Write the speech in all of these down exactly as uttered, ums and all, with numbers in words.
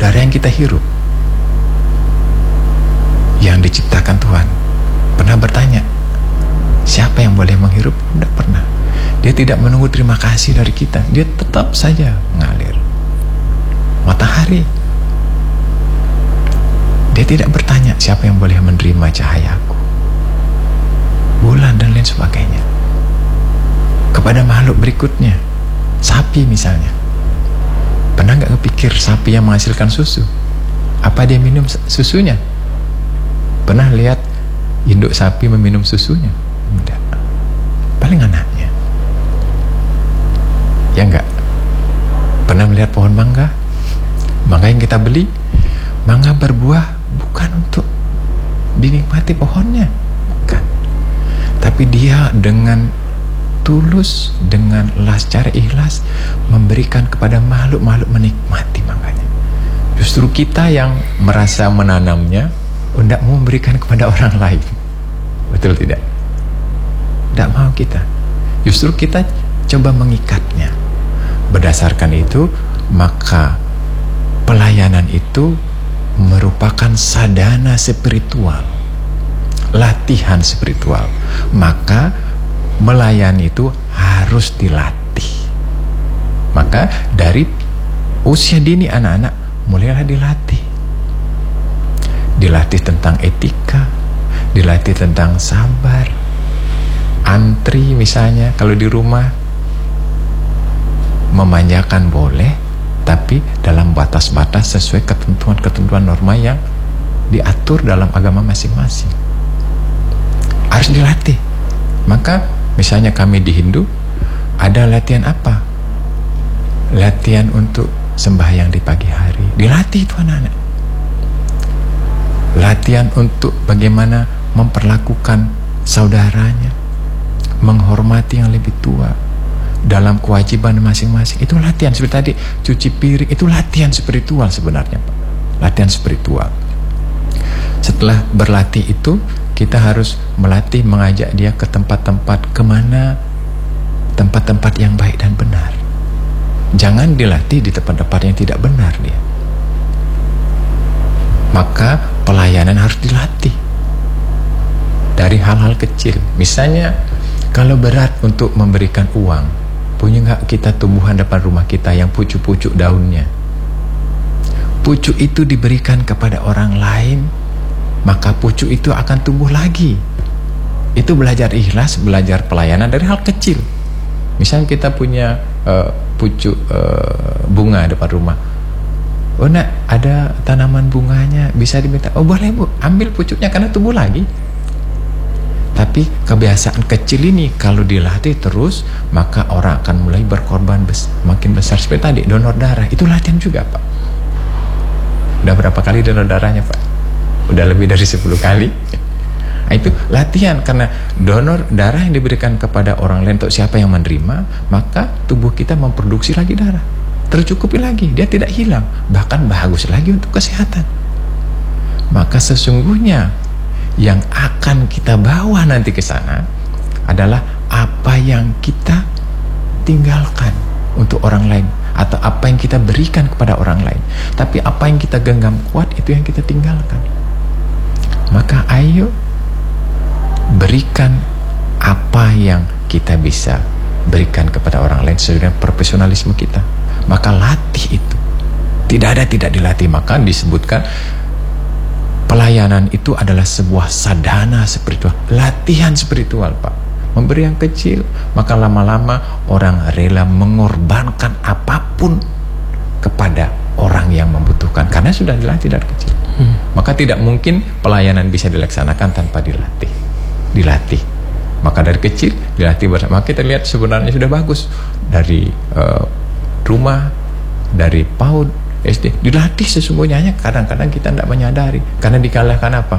udara yang kita hirup, yang diciptakan Tuhan. Pernah bertanya, siapa yang boleh menghirup? Tidak pernah. Dia tidak menunggu terima kasih dari kita, dia tetap saja mengalir. Matahari, dia tidak bertanya siapa yang boleh menerima cahayaku. Bulan dan lain sebagainya. Kepada makhluk berikutnya, sapi misalnya, pernah gak kepikir sapi yang menghasilkan susu, apa dia minum susunya? Pernah lihat induk sapi meminum susunya? Tidak. Paling anaknya. Ya enggak. Pernah melihat pohon mangga? Mangga yang kita beli, mangga berbuah bukan untuk dinikmati pohonnya, bukan. Tapi dia dengan tulus, dengan secara ikhlas memberikan kepada makhluk-makhluk menikmati mangganya. Justru kita yang merasa menanamnya, tidak mau memberikan kepada orang lain. Betul tidak? Tidak mau kita. Justru kita coba mengikatnya. Berdasarkan itu, maka pelayanan itu merupakan sadana spiritual, latihan spiritual. Maka melayani itu harus dilatih. Maka dari usia dini anak-anak mulailah dilatih. Dilatih tentang etika, dilatih tentang sabar. Antri misalnya, kalau di rumah memanjakan boleh, tapi dalam batas-batas sesuai ketentuan-ketentuan norma yang diatur dalam agama masing-masing. Harus dilatih. Maka misalnya kami di Hindu ada latihan apa? Latihan untuk sembahyang di pagi hari. Dilatih itu anak-anak. Latihan untuk bagaimana memperlakukan saudaranya, menghormati yang lebih tua dalam kewajiban masing-masing. Itu latihan. Seperti tadi cuci piring, itu latihan spiritual sebenarnya, Pak. Latihan spiritual. Setelah berlatih itu, kita harus melatih, mengajak dia ke tempat-tempat kemana, tempat-tempat yang baik dan benar. Jangan dilatih di tempat-tempat yang tidak benar dia. Maka pelayanan harus dilatih dari hal-hal kecil. Misalnya kalau berat untuk memberikan uang, punya nggak kita tumbuhan depan rumah kita yang pucuk-pucuk daunnya? Pucuk itu diberikan kepada orang lain, maka pucuk itu akan tumbuh lagi. Itu belajar ikhlas, belajar pelayanan dari hal kecil. Misalnya kita punya uh, pucuk uh, bunga depan rumah. Oh nak, ada tanaman bunganya, bisa diminta. Oh boleh bu, ambil pucuknya karena tumbuh lagi. Tapi kebiasaan kecil ini kalau dilatih terus, maka orang akan mulai berkorban bes makin besar. Seperti tadi, donor darah, itu latihan juga Pak. Udah berapa kali donor darahnya Pak? Udah lebih dari sepuluh kali. Nah, itu latihan, karena donor darah yang diberikan kepada orang lain untuk siapa yang menerima, maka tubuh kita memproduksi lagi darah. Tercukupi lagi, dia tidak hilang, bahkan bagus lagi untuk kesehatan. Maka sesungguhnya yang akan kita bawa nanti ke sana adalah apa yang kita tinggalkan untuk orang lain, atau apa yang kita berikan kepada orang lain. Tapi apa yang kita genggam kuat, itu yang kita tinggalkan. Maka ayo berikan apa yang kita bisa berikan kepada orang lain sesuai dengan profesionalisme kita. Maka latih itu. Tidak ada tidak dilatih. Maka disebutkan pelayanan itu adalah sebuah sadana spiritual, latihan spiritual Pak. Memberi yang kecil, maka lama-lama orang rela mengorbankan apapun kepada orang yang membutuhkan, karena sudah dilatih dari kecil. hmm. Maka tidak mungkin pelayanan bisa dilaksanakan tanpa dilatih. Dilatih. Maka dari kecil dilatih bersama. Maka kita lihat sebenarnya sudah bagus. Dari uh, rumah, dari PAUD, S D, dilatih sesungguhnya. Hanya kadang-kadang kita tidak menyadari, karena dikalahkan apa?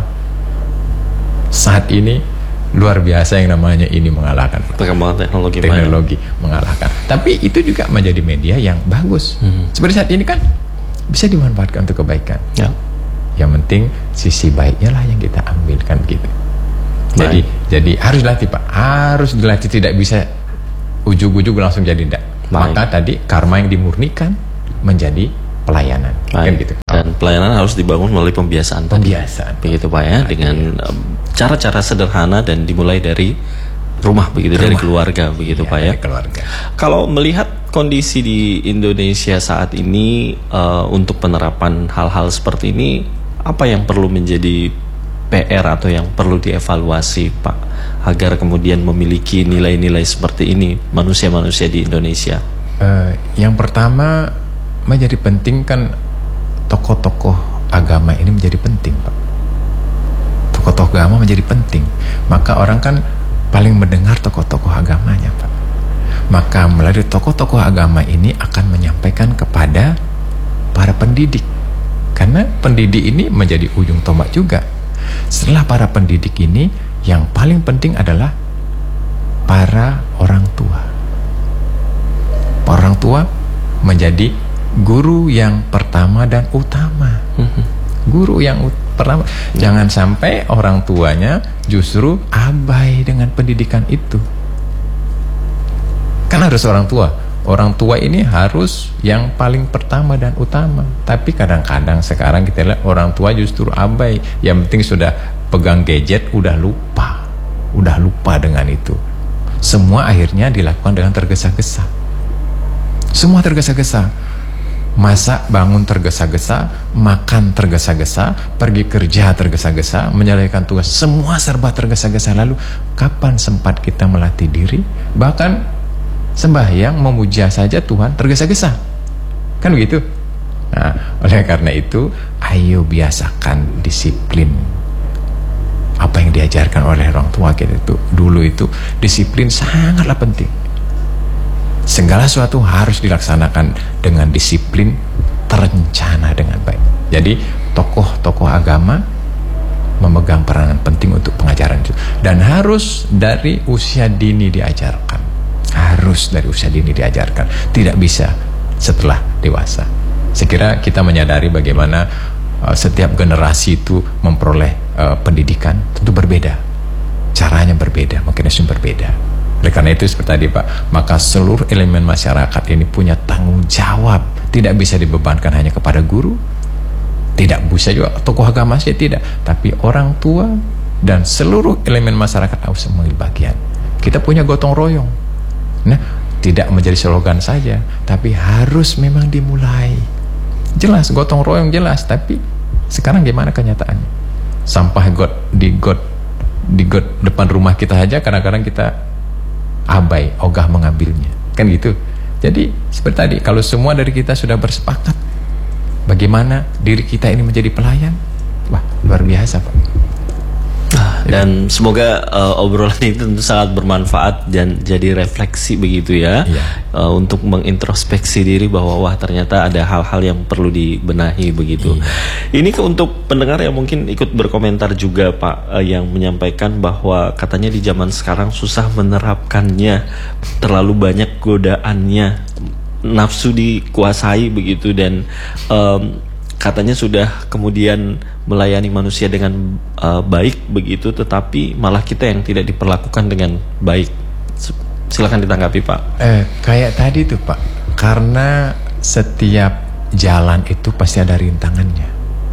Saat ini luar biasa yang namanya ini mengalahkan. Perkembangan teknologi, teknologi mengalahkan. Tapi itu juga menjadi media yang bagus. hmm. Seperti saat ini kan bisa dimanfaatkan untuk kebaikan. ya. Yang penting sisi baiknya lah yang kita ambilkan gitu. Jadi Baik. jadi harus dilatih Pak, harus dilatih, tidak bisa ujug-ujug langsung jadi tidak. Maka tadi karma yang dimurnikan menjadi pelayanan. Baik. Kan gitu. dan pelayanan harus dibangun melalui pembiasaan. Pembiasaan. Tadi. Begitu Pak ya, dengan cara-cara sederhana dan dimulai dari rumah begitu, rumah. Dari keluarga begitu ya, Pak ya. Keluarga. Kalau melihat kondisi di Indonesia saat ini uh, untuk penerapan hal-hal seperti ini, apa yang perlu menjadi P R atau yang perlu dievaluasi Pak agar kemudian memiliki nilai-nilai seperti ini manusia-manusia di Indonesia? Uh, yang pertama menjadi penting kan tokoh-tokoh agama ini menjadi penting Pak. Tokoh-tokoh agama menjadi penting. Maka orang kan paling mendengar tokoh-tokoh agamanya Pak. Maka melalui tokoh-tokoh agama ini akan menyampaikan kepada para pendidik. Karena pendidik ini menjadi ujung tombak juga. Setelah para pendidik ini, yang paling penting adalah para orang tua. Orang tua menjadi guru yang pertama dan utama. Guru yang ut- pertama. Jangan sampai orang tuanya justru abai dengan pendidikan itu. Kan harus orang tua. Orang tua ini harus yang paling pertama dan utama. Tapi kadang-kadang sekarang kita lihat orang tua justru abai. Yang penting sudah pegang gadget, udah lupa. Udah lupa dengan itu. Semua akhirnya dilakukan dengan tergesa-gesa. Semua tergesa-gesa. Masak, bangun tergesa-gesa, makan tergesa-gesa, pergi kerja tergesa-gesa, menyelesaikan tugas, semua serba tergesa-gesa. Lalu kapan sempat kita melatih diri? Bahkan sembahyang, memuja saja Tuhan tergesa-gesa. Kan begitu? Nah, oleh karena itu, ayo biasakan disiplin. Apa yang diajarkan oleh orang tua kita itu dulu itu, disiplin sangatlah penting. Segala sesuatu harus dilaksanakan dengan disiplin, terencana dengan baik. Jadi tokoh-tokoh agama memegang peranan penting untuk pengajaran itu. Dan harus dari usia dini diajarkan. Harus dari usia dini diajarkan. Tidak bisa setelah dewasa. Saya kira kita menyadari bagaimana uh, setiap generasi itu memperoleh uh, pendidikan tentu berbeda. Caranya berbeda, mekanisme berbeda. Oleh karena itu seperti tadi Pak, maka seluruh elemen masyarakat ini punya tanggung jawab. Tidak bisa dibebankan hanya kepada guru, tidak bisa juga tokoh agama saja, tidak, tapi orang tua dan seluruh elemen masyarakat harus mengambil bagian. Kita punya gotong royong. Nah, tidak menjadi slogan saja, tapi harus memang dimulai. Jelas gotong royong jelas, tapi sekarang gimana kenyataannya? Sampah got di got di got depan rumah kita saja kadang-kadang kita abai, ogah mengambilnya, kan gitu. Jadi seperti tadi, kalau semua dari kita sudah bersepakat bagaimana diri kita ini menjadi pelayan, wah luar biasa Pak. Dan semoga uh, obrolan ini tentu sangat bermanfaat dan jadi refleksi begitu ya, iya. uh, untuk mengintrospeksi diri bahwa wah ternyata ada hal-hal yang perlu dibenahi begitu. Iya. Ini ke untuk pendengar yang mungkin ikut berkomentar juga Pak, uh, yang menyampaikan bahwa katanya di zaman sekarang susah menerapkannya, terlalu banyak godaannya, nafsu dikuasai begitu, dan um, katanya sudah kemudian melayani manusia dengan uh, baik begitu, tetapi malah kita yang tidak diperlakukan dengan baik. Silakan ditanggapi Pak. Eh, kayak tadi tuh Pak, karena setiap jalan itu pasti ada rintangannya.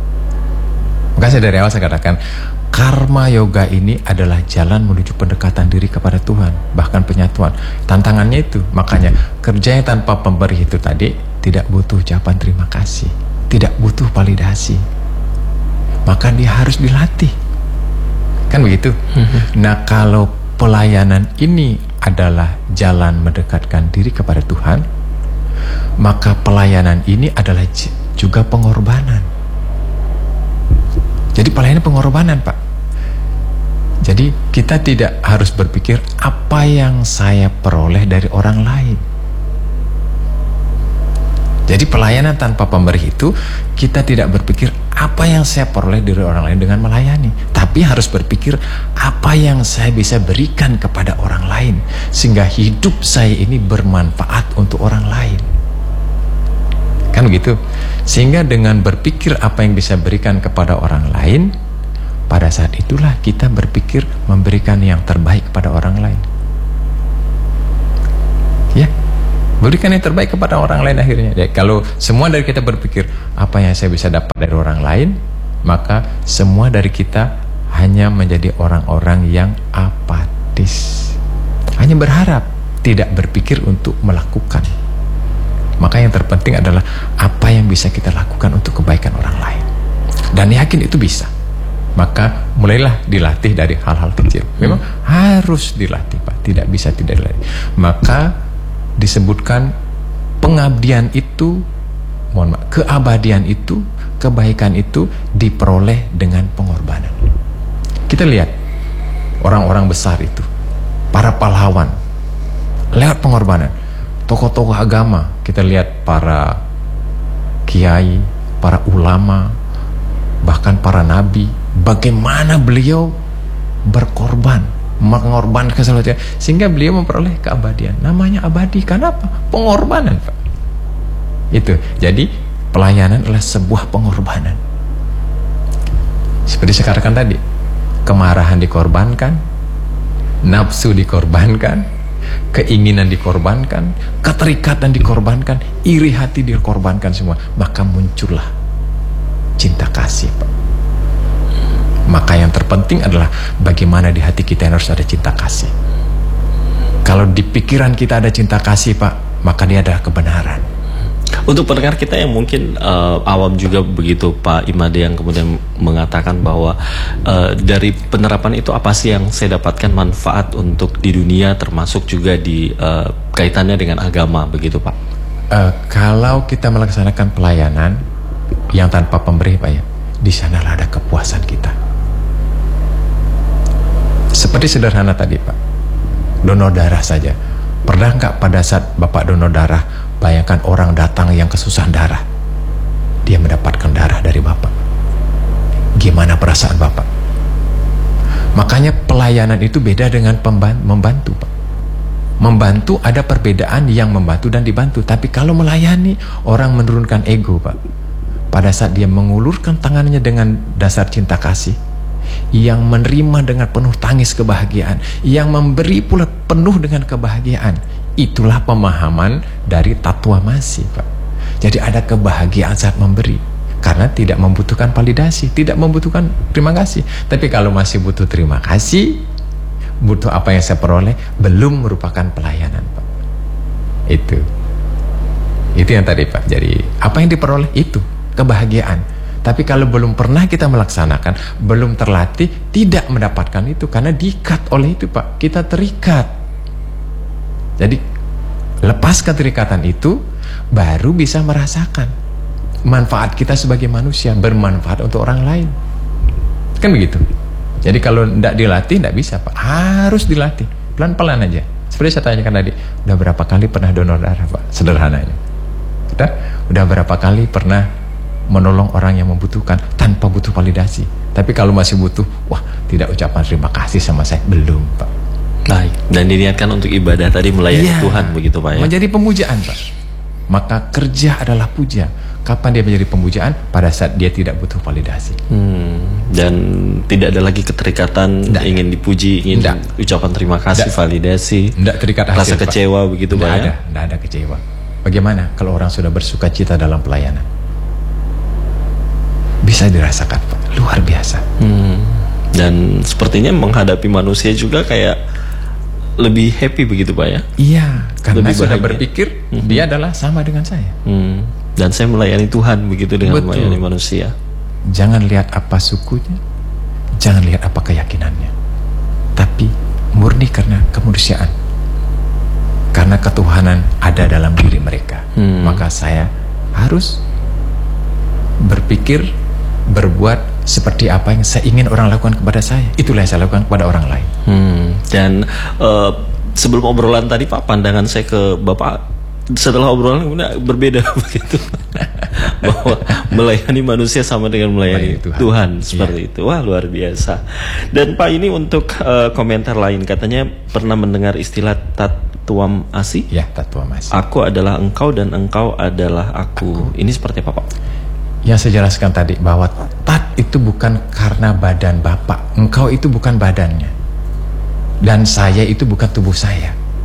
Maka saya dari awal saya katakan, karma yoga ini adalah jalan menuju pendekatan diri kepada Tuhan, bahkan penyatuan. Tantangannya itu, makanya kerjanya tanpa pemberi itu tadi tidak butuh ucapan terima kasih, tidak butuh validasi. Maka dia harus dilatih. Kan begitu? Mm-hmm. Nah, kalau pelayanan ini adalah jalan mendekatkan diri kepada Tuhan, maka pelayanan ini adalah juga pengorbanan. Jadi pelayanan pengorbanan Pak. Jadi kita tidak harus berpikir apa yang saya peroleh dari orang lain. Jadi pelayanan tanpa pemberi itu, kita tidak berpikir apa yang saya peroleh dari orang lain dengan melayani, tapi harus berpikir apa yang saya bisa berikan kepada orang lain sehingga hidup saya ini bermanfaat untuk orang lain. Kan begitu? Sehingga dengan berpikir apa yang bisa berikan kepada orang lain, pada saat itulah kita berpikir memberikan yang terbaik kepada orang lain. Ya. Berikan yang terbaik kepada orang lain akhirnya. Ya, kalau semua dari kita berpikir apa yang saya bisa dapat dari orang lain, maka semua dari kita hanya menjadi orang-orang yang apatis. Hanya berharap, tidak berpikir untuk melakukan. Maka yang terpenting adalah apa yang bisa kita lakukan untuk kebaikan orang lain. Dan yakin itu bisa. Maka mulailah dilatih dari hal-hal kecil. Memang hmm. harus dilatih, Pak. Tidak bisa tidak dilatih. Maka disebutkan pengabdian itu, mohon maaf, keabadian itu, kebaikan itu diperoleh dengan pengorbanan. Kita lihat orang-orang besar itu, para pahlawan, lewat pengorbanan. Tokoh-tokoh agama, kita lihat para kiai, para ulama, bahkan para nabi, bagaimana beliau berkorban, mengorbankan sesuatu sehingga beliau memperoleh keabadian. Namanya abadi karena apa? Pengorbanan, Pak. Itu. Jadi pelayanan adalah sebuah pengorbanan. Seperti saya katakan tadi, kemarahan dikorbankan, nafsu dikorbankan, keinginan dikorbankan, keterikatan dikorbankan, iri hati dikorbankan semua. Maka muncullah cinta kasih, Pak. Maka yang terpenting adalah bagaimana di hati kita harus ada cinta kasih. Kalau di pikiran kita ada cinta kasih, Pak, maka dia adalah kebenaran. Untuk pendengar kita yang mungkin uh, awam juga begitu, Pak Imade, yang kemudian mengatakan bahwa uh, dari penerapan itu apa sih yang saya dapatkan manfaat untuk di dunia, termasuk juga di uh, kaitannya dengan agama, begitu, Pak? Uh, kalau kita melaksanakan pelayanan yang tanpa pemberi, Pak, ya, di sanalah ada kepuasan kita. Seperti sederhana tadi, Pak, donor darah saja. Pernah nggak pada saat Bapak donor darah, bayangkan orang datang yang kesusahan darah, dia mendapatkan darah dari Bapak, gimana perasaan Bapak? Makanya pelayanan itu beda dengan membantu, Pak. Membantu ada perbedaan yang membantu dan dibantu. Tapi kalau melayani, orang menurunkan ego, Pak. Pada saat dia mengulurkan tangannya dengan dasar cinta kasih, yang menerima dengan penuh tangis kebahagiaan, yang memberi pula penuh dengan kebahagiaan, itulah pemahaman dari Tatwamasi, Pak. Jadi ada kebahagiaan saat memberi, karena tidak membutuhkan validasi, tidak membutuhkan terima kasih. Tapi kalau masih butuh terima kasih, butuh apa yang saya peroleh, belum merupakan pelayanan, Pak. Itu Itu yang tadi, Pak. Jadi apa yang diperoleh itu kebahagiaan. Tapi kalau belum pernah kita melaksanakan, belum terlatih, tidak mendapatkan itu, karena diikat oleh itu, Pak. Kita terikat. Jadi lepas keterikatan itu, baru bisa merasakan manfaat kita sebagai manusia, bermanfaat untuk orang lain. Kan begitu. Jadi kalau tidak dilatih, tidak bisa, Pak. Harus dilatih, pelan-pelan aja. Seperti saya tanyakan tadi, udah berapa kali pernah donor darah, Pak? Sederhananya. Kita udah berapa kali pernah menolong orang yang membutuhkan tanpa butuh validasi. Tapi kalau masih butuh, wah, tidak ucapan terima kasih sama saya, belum, Pak. Baik. Dan diniatkan untuk ibadah tadi melayani ya, Tuhan, begitu, Pak, ya? Menjadi pemujaan, Pak. Maka kerja adalah puja. Kapan dia menjadi pemujaan? Pada saat dia tidak butuh validasi. Hmm, dan tidak ada lagi keterikatan, nggak, ingin dipuji, ingin nggak, ucapan terima kasih, nggak, validasi, nggak terikat hasil, rasa kecewa, Pak, begitu, Pak, nggak ya? ada, nggak ada kecewa. Bagaimana kalau orang sudah bersuka cita dalam pelayanan? Bisa dirasakan, Pak, luar biasa. Hmm. Dan sepertinya menghadapi manusia juga kayak lebih happy, begitu, Pak, ya? Iya, karena lebih sudah berpikir hmm. dia adalah sama dengan saya. Hmm. Dan saya melayani Tuhan, begitu, dengan Betul. melayani manusia. Jangan lihat apa sukunya, jangan lihat apa keyakinannya, tapi murni karena kemanusiaan, karena ketuhanan ada dalam diri mereka. Hmm. Maka saya harus berpikir, berbuat seperti apa yang saya ingin orang lakukan kepada saya. Itulah yang saya lakukan kepada orang lain. Hmm. Dan uh, sebelum obrolan tadi, Pak, pandangan saya ke Bapak setelah obrolan berbeda begitu. Bahwa melayani manusia sama dengan melayani Tuhan, Tuhan seperti ya. Itu. Wah, luar biasa. Dan Pak, ini untuk uh, komentar lain, katanya pernah mendengar istilah Tatwamasi. Ya, Tatwamasi. Aku adalah engkau dan engkau adalah aku. aku. Ini seperti apa, Pak? Yang saya jelaskan tadi, bahwa tat itu bukan karena badan Bapak, engkau itu bukan badannya, dan saya itu bukan tubuh saya.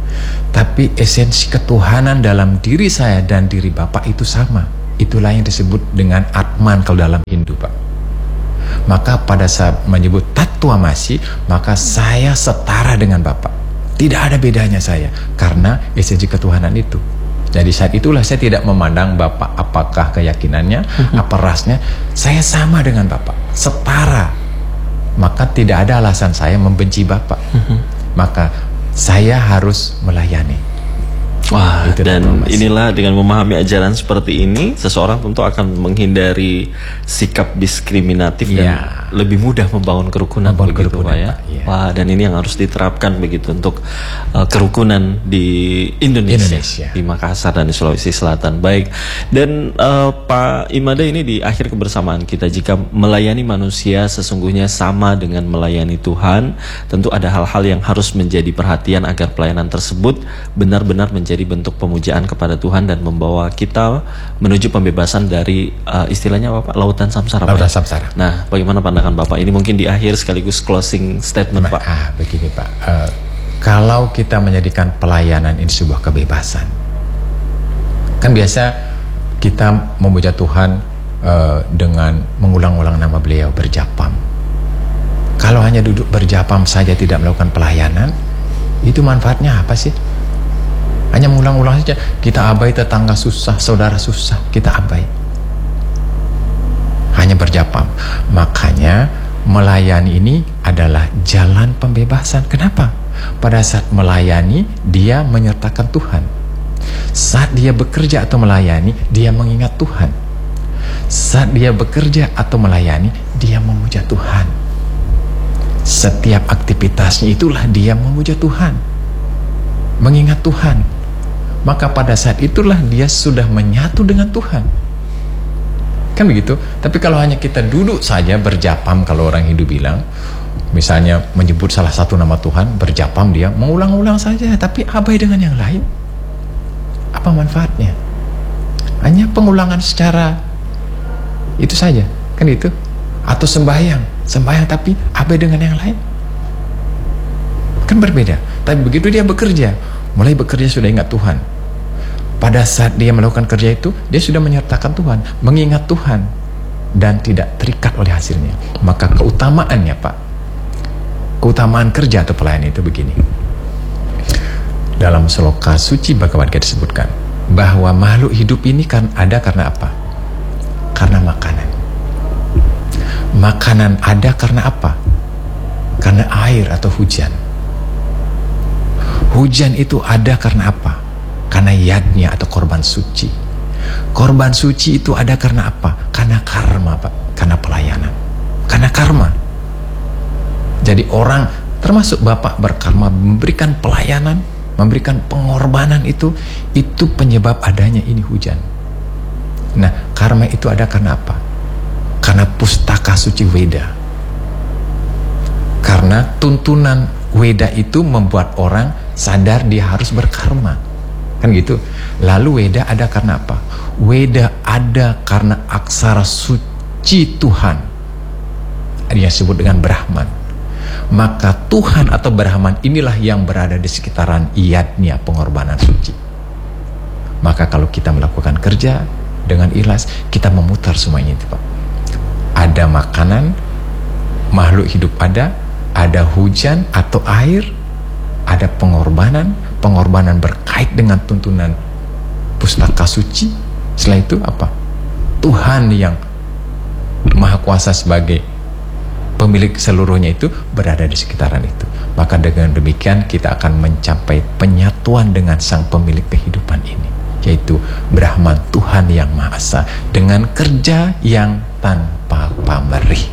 tapi esensi ketuhanan dalam diri saya dan diri Bapak itu sama. Itulah yang disebut dengan Atman kalau dalam Hindu, Pak. Maka pada saat menyebut Tattva Masi, maka saya setara dengan Bapak. Tidak ada bedanya saya, karena esensi ketuhanan itu. Jadi saat itulah saya tidak memandang Bapak apakah keyakinannya, mm-hmm. apa rasnya. Saya sama dengan Bapak, setara. Maka tidak ada alasan saya membenci Bapak. Mm-hmm. Maka saya harus melayani. Wah, itu dan inilah dengan memahami ajaran seperti ini, seseorang tentu akan menghindari sikap diskriminatif ya. Dan lebih mudah membangun kerukunan, membangun begitu kerukunan, Pak ya. Pak, ya. Wah, dan ini yang harus diterapkan begitu untuk uh, kerukunan di Indonesia, Indonesia, di Makassar dan di Sulawesi Selatan. Baik, dan uh, Pak Imade, ini di akhir kebersamaan kita, jika melayani manusia sesungguhnya sama dengan melayani Tuhan, tentu ada hal-hal yang harus menjadi perhatian agar pelayanan tersebut benar-benar menjadi bentuk pemujaan kepada Tuhan dan membawa kita menuju pembebasan dari uh, istilahnya apa Pak? Lautan samsara. Lautan samsara. Nah, bagaimana pandangan Bapak? Ini mungkin di akhir sekaligus closing statement, Pak. Ah, begini Pak, uh, kalau kita menjadikan pelayanan ini sebuah kebebasan, kan biasa kita memuja Tuhan uh, dengan mengulang-ulang nama Beliau, berjapam. Kalau hanya duduk berjapam saja tidak melakukan pelayanan, itu manfaatnya apa sih? Hanya mengulang-ulang saja. Kita abai tetangga susah, saudara susah, kita abai. Hanya berjapam. Makanya melayani ini adalah jalan pembebasan. Kenapa? Pada saat melayani, dia menyertakan Tuhan. Saat dia bekerja atau melayani, dia mengingat Tuhan. Saat dia bekerja atau melayani, dia memuja Tuhan. Setiap aktivitasnya itulah dia memuja Tuhan, mengingat Tuhan. Maka pada saat itulah dia sudah menyatu dengan Tuhan. Kan begitu? Tapi kalau hanya kita duduk saja berjapam, kalau orang Hindu bilang, misalnya menyebut salah satu nama Tuhan, berjapam dia, mengulang-ulang saja, tapi abai dengan yang lain, apa manfaatnya? Hanya pengulangan secara itu saja, kan itu? Atau sembahyang, sembahyang tapi abai dengan yang lain, kan berbeda. Tapi begitu dia bekerja, mulai bekerja sudah ingat Tuhan. Pada saat dia melakukan kerja itu, dia sudah menyertakan Tuhan, mengingat Tuhan, dan tidak terikat oleh hasilnya. Maka keutamaannya Pak, keutamaan kerja atau pelayanan itu begini. Dalam sloka suci Bhagavad Gita disebutkan bahwa makhluk hidup ini kan ada karena apa? Karena makanan. Makanan ada karena apa? Karena air atau hujan. Hujan itu ada karena apa? Karena yadnya atau korban suci. Korban suci itu ada karena apa? Karena karma, Pak. Karena pelayanan. Karena karma. Jadi orang, termasuk Bapak, berkarma, memberikan pelayanan, memberikan pengorbanan itu, itu penyebab adanya ini hujan. Nah, karma itu ada karena apa? Karena pustaka suci Weda. Karena tuntunan Weda itu membuat orang sadar dia harus berkarma. Kan gitu. Lalu Weda ada karena apa? Weda ada karena aksara suci Tuhan, yang disebut dengan Brahman. Maka Tuhan atau Brahman inilah yang berada di sekitaran iyadnya, pengorbanan suci. Maka kalau kita melakukan kerja dengan ikhlas, kita memutar semuanya itu Pak. Ada makanan, makhluk hidup ada, ada hujan atau air, ada pengorbanan, pengorbanan berkait dengan tuntunan pustaka suci. Setelah itu apa? Tuhan yang Maha Kuasa sebagai pemilik seluruhnya itu berada di sekitaran itu. Maka dengan demikian kita akan mencapai penyatuan dengan sang pemilik kehidupan ini, yaitu Brahman, Tuhan yang Maha Esa, dengan kerja yang tanpa pamrih.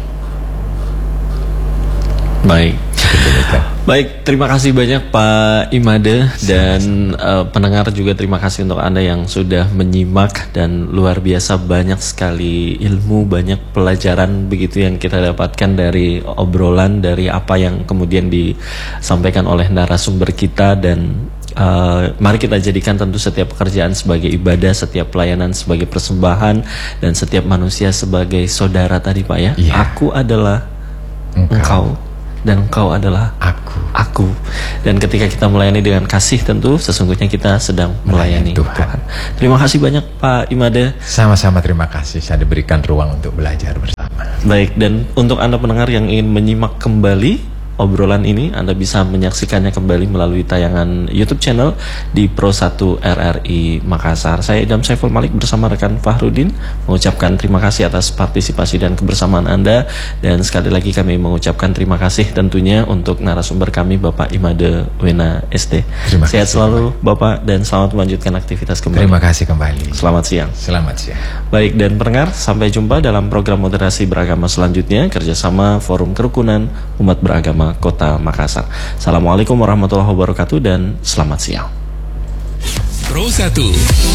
Baik. Baik, terima kasih banyak Pak Imade, dan uh, pendengar juga terima kasih untuk Anda yang sudah menyimak, dan luar biasa banyak sekali ilmu, banyak pelajaran begitu yang kita dapatkan dari obrolan, dari apa yang kemudian disampaikan oleh narasumber kita. Dan uh, mari kita jadikan tentu setiap pekerjaan sebagai ibadah, setiap pelayanan sebagai persembahan, dan setiap manusia sebagai saudara tadi Pak ya. Yeah. Aku adalah engkau. engkau. dan Engkau adalah aku. Aku. Dan ketika kita melayani dengan kasih, tentu sesungguhnya kita sedang melayani, melayani Tuhan. Tuhan. Terima kasih banyak Pak Imade. Sama-sama, terima kasih saya diberikan ruang untuk belajar bersama. Baik, dan untuk Anda pendengar yang ingin menyimak kembali obrolan ini, Anda bisa menyaksikannya kembali melalui tayangan YouTube channel di Pro satu R R I Makassar. Saya Idham Saiful Malik bersama rekan Fahrudin mengucapkan terima kasih atas partisipasi dan kebersamaan Anda. Dan sekali lagi kami mengucapkan terima kasih tentunya untuk narasumber kami Bapak Imade Wena S D. Terima Sehat kasih selalu kembali. Bapak, dan selamat melanjutkan aktivitas kembali. Terima kasih kembali. Selamat siang. Selamat siang. Baik, dan pendengar, sampai jumpa dalam program moderasi beragama selanjutnya, kerjasama Forum Kerukunan Umat Beragama Kota Makassar. Assalamualaikum warahmatullahi wabarakatuh dan selamat siang. Pro satu